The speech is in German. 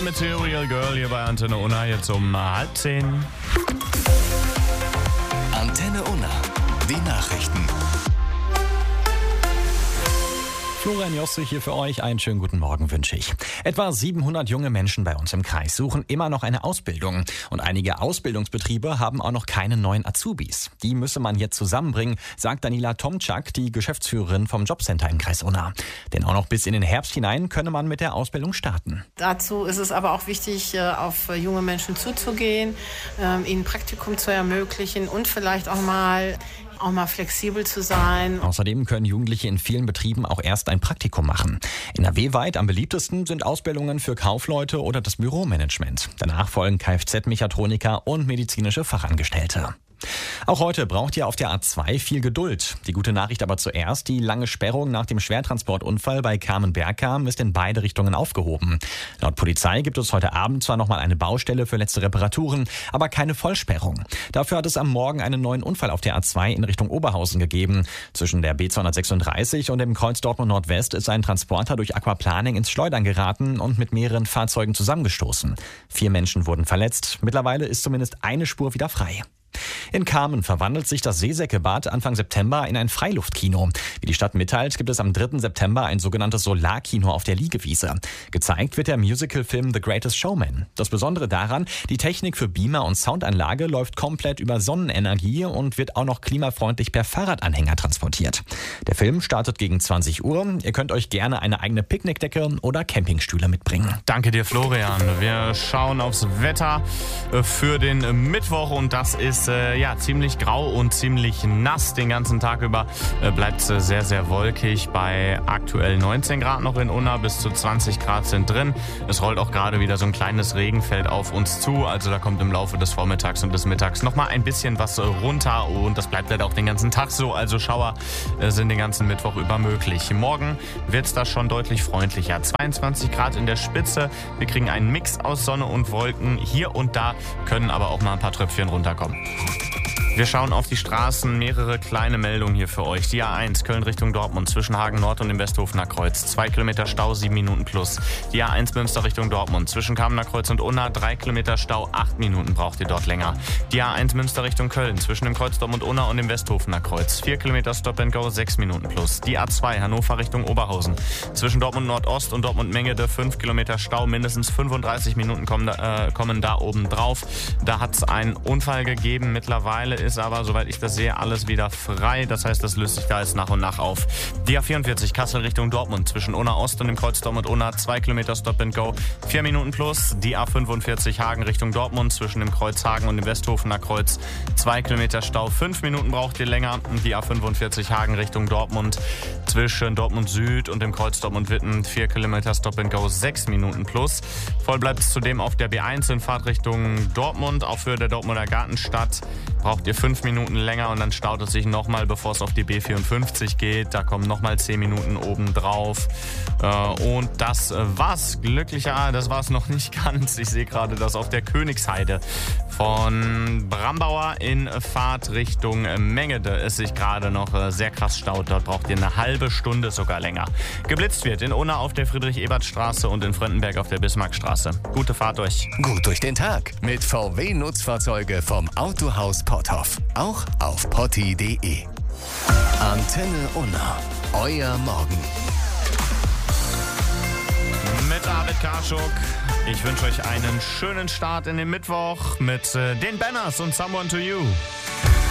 und Material Girl hier bei Antenne Unna jetzt um 9:30. Antenne Unna, die Nachrichten. Florian Josse hier für euch. Einen schönen guten Morgen wünsche ich. Etwa 700 junge Menschen bei uns im Kreis suchen immer noch eine Ausbildung. Und einige Ausbildungsbetriebe haben auch noch keine neuen Azubis. Die müsse man jetzt zusammenbringen, sagt Daniela Tomczak, die Geschäftsführerin vom Jobcenter im Kreis Unna. Denn auch noch bis in den Herbst hinein könne man mit der Ausbildung starten. Dazu ist es aber auch wichtig, auf junge Menschen zuzugehen, ihnen Praktikum zu ermöglichen und vielleicht auch mal flexibel zu sein. Außerdem können Jugendliche in vielen Betrieben auch erst ein Praktikum machen. NRW-weit am beliebtesten sind Ausbildungen für Kaufleute oder das Büromanagement. Danach folgen Kfz-Mechatroniker und medizinische Fachangestellte. Auch heute braucht ihr auf der A2 viel Geduld. Die gute Nachricht aber zuerst: Die lange Sperrung nach dem Schwertransportunfall bei Kamen-Bergkam ist in beide Richtungen aufgehoben. Laut Polizei gibt es heute Abend zwar nochmal eine Baustelle für letzte Reparaturen, aber keine Vollsperrung. Dafür hat es am Morgen einen neuen Unfall auf der A2 in Richtung Oberhausen gegeben. Zwischen der B236 und dem Kreuz Dortmund Nordwest ist ein Transporter durch Aquaplaning ins Schleudern geraten und mit mehreren Fahrzeugen zusammengestoßen. 4 Menschen wurden verletzt. Mittlerweile ist zumindest eine Spur wieder frei. In Kamen verwandelt sich das Seesäckebad Anfang September in ein Freiluftkino. Wie die Stadt mitteilt, gibt es am 3. September ein sogenanntes Solarkino auf der Liegewiese. Gezeigt wird der Musicalfilm The Greatest Showman. Das Besondere daran: Die Technik für Beamer und Soundanlage läuft komplett über Sonnenenergie und wird auch noch klimafreundlich per Fahrradanhänger transportiert. Der Film startet gegen 20 Uhr. Ihr könnt euch gerne eine eigene Picknickdecke oder Campingstühle mitbringen. Danke dir, Florian. Wir schauen aufs Wetter für den Mittwoch und das ist ziemlich grau und ziemlich nass. Den ganzen Tag über bleibt es sehr, sehr wolkig. Bei aktuell 19 Grad noch in Unna, bis zu 20 Grad sind drin. Es rollt auch gerade wieder so ein kleines Regenfeld auf uns zu. Also da kommt im Laufe des Vormittags und des Mittags nochmal ein bisschen was runter. Und das bleibt halt auch den ganzen Tag so. Also Schauer sind den ganzen Mittwoch über möglich. Morgen wird es da schon deutlich freundlicher. 22 Grad in der Spitze. Wir kriegen einen Mix aus Sonne und Wolken. Hier und da können aber auch mal ein paar Tröpfchen runterkommen. Wir schauen auf die Straßen, mehrere kleine Meldungen hier für euch. Die A1 Köln Richtung Dortmund zwischen Hagen Nord und dem Westhofener Kreuz. 2 Kilometer Stau, 7 Minuten plus. Die A1 Münster Richtung Dortmund zwischen Kamener Kreuz und Unna. 3 Kilometer Stau, 8 Minuten braucht ihr dort länger. Die A1 Münster Richtung Köln zwischen dem Kreuz Dortmund Unna und dem Westhofener Kreuz. 4 Kilometer Stop and Go, 6 Minuten plus. Die A2 Hannover Richtung Oberhausen zwischen Dortmund Nordost und Dortmund Mengede. 5 Kilometer Stau, mindestens 35 Minuten kommen da oben drauf. Da hat es einen Unfall gegeben. Mittlerweile ist aber, soweit ich das sehe, alles wieder frei. Das heißt, das löst sich da jetzt nach und nach auf. Die A44 Kassel Richtung Dortmund zwischen Unna Ost und dem Kreuz Dortmund Unna. 2 Kilometer Stop and Go, 4 Minuten plus. Die A45 Hagen Richtung Dortmund zwischen dem Kreuz Hagen und dem Westhofener Kreuz. 2 Kilometer Stau, 5 Minuten braucht ihr länger. Und die A45 Hagen Richtung Dortmund zwischen Dortmund Süd und dem Kreuz Dortmund Witten. 4 Kilometer Stop and Go, 6 Minuten plus. Voll bleibt es zudem auf der B1 in Fahrt Richtung Dortmund. Auch für der Dortmunder Gartenstadt braucht ihr 5 Minuten länger und dann staut es sich nochmal, bevor es auf die B54 geht. Da kommen nochmal 10 Minuten oben drauf. Und das war's. Das war's noch nicht ganz. Ich sehe gerade, dass auf der Königsheide von Brambauer in Fahrt Richtung Mengede es sich gerade noch sehr krass staut. Dort braucht ihr eine halbe Stunde, sogar länger. Geblitzt wird in Unna auf der Friedrich-Ebert-Straße und in Fröndenberg auf der Bismarckstraße. Gute Fahrt euch. Gut durch den Tag mit VW-Nutzfahrzeuge vom Autohaus Potthoff. Auch auf potti.de. Antenne Unna. Euer Morgen. Mit David Karschuk. Ich wünsche euch einen schönen Start in den Mittwoch mit den Banners und Someone to You.